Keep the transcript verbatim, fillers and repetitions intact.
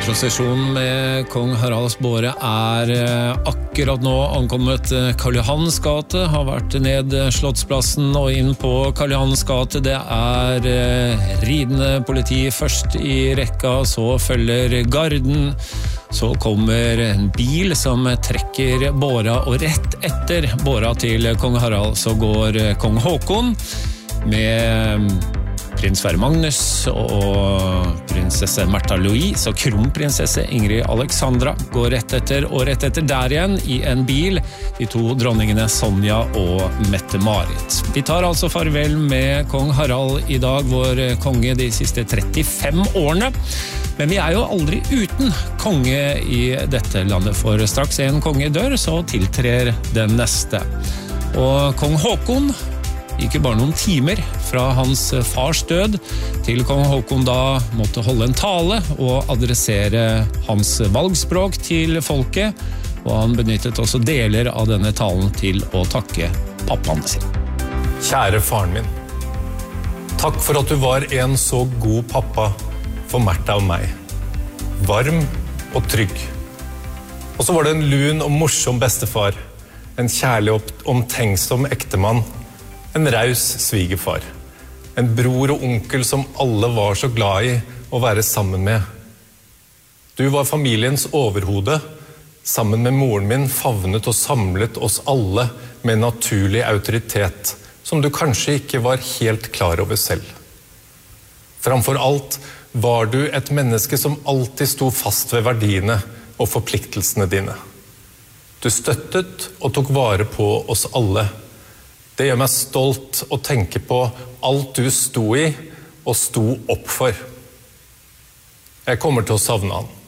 Prosesjonen med kong Haralds båre er akkurat nå ankommet Karl Johans gate, har vært ned Slottsplassen og inn på Karl Johans gate. Det er ridende politi først i rekka, så følger garden, så kommer en bil som trekker båra, og rett etter båra til kong Harald så går kong Håkon med prins Sverre Magnus og prinsesse Märtha Louise og kronprinsesse Ingrid Alexandra går rett etter, og rett etter der igjen i en bil de to dronningene Sonja og Mette-Marit. De tar altså farvel med kong Harald i dag, vår konge de siste trettifem årene. Men vi er jo aldri uten konge i dette landet, for straks en konge dør, så tiltrer den neste. Og kong Håkon ikke bare noen timer fra hans fars død til kong Håkon da måtte holde en tale og adressere hans valgspråk til folket, og han benyttet også deler av denne talen til å takke pappaen sin. Kjære faren min, takk for at du var en så god pappa for Märtha og meg. Varm og trygg. Og så var det en lun og morsom bestefar, en kjærlig og omtenksom ektemann, en raus svigerfar, en bror og onkel som alle var så glad i å være sammen med. Du var familiens overhode, sammen med moren min favnet og samlet oss alle med naturlig autoritet, som du kanskje ikke var helt klar over selv. Framfor alt var du et menneske som alltid sto fast ved verdiene og forpliktelsene dine. Du støttet og tok vare på oss alle. Det gjør meg stolt å tenke på alt du sto i og sto opp for. Jeg kommer til å savne han.